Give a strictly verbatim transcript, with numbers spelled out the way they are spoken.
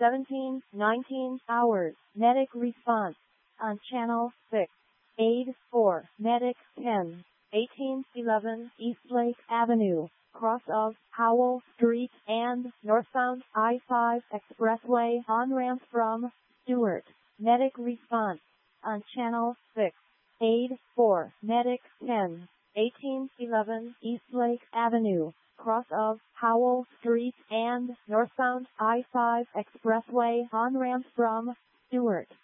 seventeen nineteen hours. Medic response on channel six. Aid four. Medic ten eighteen eleven Eastlake Avenue, cross of Howell Street and northbound I five Expressway on-ramp from Stewart. Medic response on channel six. Aid four. Medic ten eighteen eleven Eastlake Avenue, cross of Howell Street and northbound I five Expressway on-ramp from Stewart.